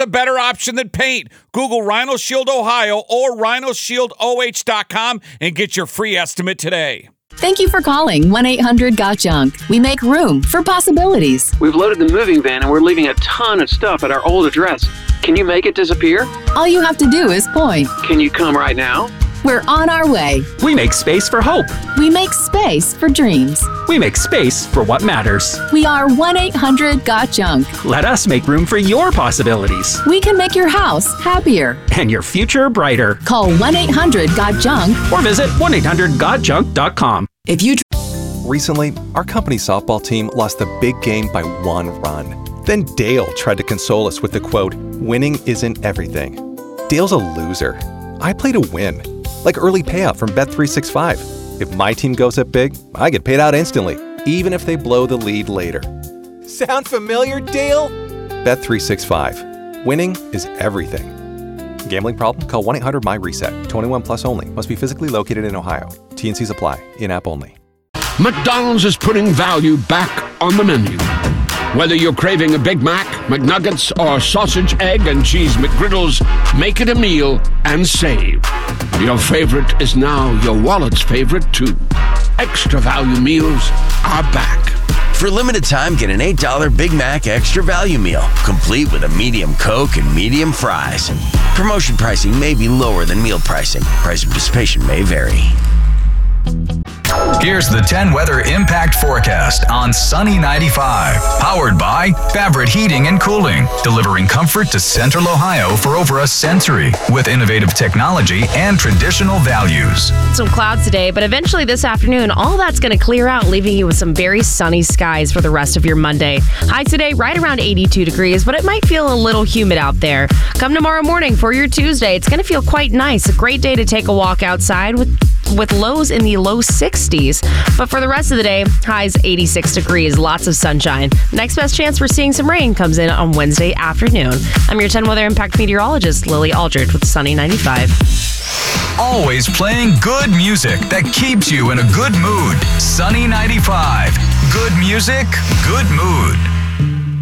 better option than paint. Google Rhino Shield Ohio or rhinoshieldoh.com and get your free estimate today. Thank you for calling 1-800-GOT-JUNK. We make room for possibilities. We've loaded the moving van and we're leaving a ton of stuff at our old address. Can you make it disappear? All you have to do is point. Can you come right now? We're on our way. We make space for hope. We make space for dreams. We make space for what matters. We are 1-800-GOT-JUNK. Let us make room for your possibilities. We can make your house happier. And your future brighter. Call 1-800-GOT-JUNK. Or visit 1-800-GOT-JUNK.com. If you Recently, our company softball team lost the big game by 1 run. Then Dale tried to console us with the quote, "Winning isn't everything." Dale's a loser. I play to win. Like early payout from Bet365. If my team goes up big, I get paid out instantly, even if they blow the lead later. Sound familiar, Dale? Bet365. Winning is everything. Gambling problem? Call 1-800-MY-RESET. 21 plus only. Must be physically located in Ohio. T&Cs apply. In-app only. McDonald's is putting value back on the menu. Whether you're craving a Big Mac, McNuggets, or sausage, egg, and cheese McGriddles, make it a meal and save. Your favorite is now your wallet's favorite, too. Extra value meals are back. For limited time, get an $8 Big Mac Extra Value Meal, complete with a medium Coke and medium fries. Promotion pricing may be lower than meal pricing. Price of participation may vary. Here's the 10 weather impact forecast on Sunny 95. Powered by Favorite Heating and Cooling, delivering comfort to Central Ohio for over a century with innovative technology and traditional values. Some clouds today, but eventually this afternoon, all that's going to clear out, leaving you with some very sunny skies for the rest of your Monday. High today, right around 82 degrees, but it might feel a little humid out there. Come tomorrow morning for your Tuesday. It's going to feel quite nice. A great day to take a walk outside with lows in the low 60s. But for the rest of the day, highs 86 degrees, lots of sunshine. Next best chance we're seeing some rain comes in on Wednesday afternoon. I'm your 10 Weather Impact meteorologist, Lily Aldridge with Sunny 95. Always playing good music that keeps you in a good mood. Sunny 95. Good music, good mood.